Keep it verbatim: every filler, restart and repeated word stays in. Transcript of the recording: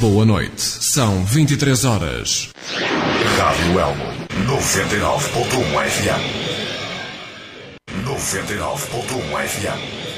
Boa noite. São vinte e três horas. Rádio Elmo noventa e nove ponto um F M. noventa e nove ponto um F M.